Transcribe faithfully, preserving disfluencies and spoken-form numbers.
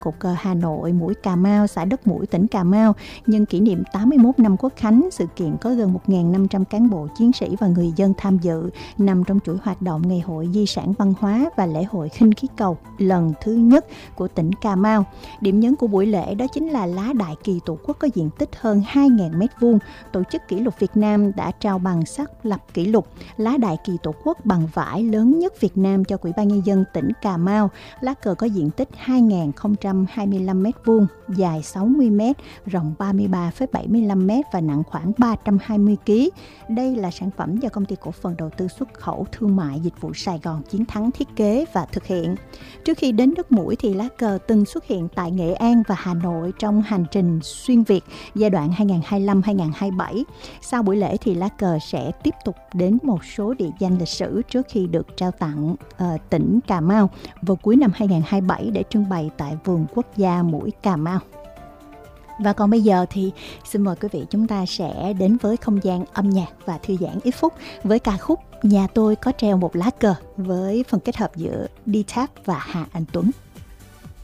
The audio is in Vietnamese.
cột cờ Hà Nội, mũi Cà Mau, xã Đất Mũi, tỉnh Cà Mau nhân kỷ niệm tám mươi mốt năm Quốc khánh. Sự kiện có gần một nghìn năm trăm cán bộ, chiến sĩ và người dân tham dự, nằm trong chuỗi hoạt động Ngày hội Di sản văn hóa và lễ hội khinh khí cầu lần thứ nhất của tỉnh Cà Mau. Điểm nhấn của buổi lễ đó chính là lá đại kỳ Tổ quốc có diện tích hơn hai nghìn mét vuông. Tổ chức Kỷ lục Việt Nam đã trao bằng xác lập kỷ lục lá đại kỳ Tổ quốc bằng vải lớn nhất Việt Nam cho Ủy ban Nhân dân tỉnh Cà Mau. Lá cờ có diện tích hai nghìn không trăm hai mươi lăm mét vuông, dài sáu mươi mét, rộng ba mươi ba phẩy bảy mươi lăm mét và nặng khoảng ba trăm hai mươi ki lô gam. Đây là sản phẩm do Công ty Cổ phần Đầu tư Xuất khẩu Thương mại Dịch vụ Sài Gòn Chiến Thắng thiết kế và thực hiện. Trước khi đến Đất Mũi thì lá cờ từng xuất hiện tại Nghệ An và Hà Nội trong hành trình xuyên Việt giai đoạn hai nghìn không trăm hai mươi lăm đến hai nghìn không trăm hai mươi bảy. Sau buổi lễ thì lá cờ sẽ tiếp tục đến một số địa danh lịch sử trước khi được trao tặng uh, tỉnh Cà Mau vào cuối năm hai nghìn không trăm hai mươi bảy để trưng bày tại Vườn Quốc gia Mũi Cà Mau. Và còn bây giờ thì xin mời quý vị chúng ta sẽ đến với không gian âm nhạc và thư giãn ít phút với ca khúc Nhà tôi có treo một lá cờ với phần kết hợp giữa D-Tap và Hà Anh Tuấn.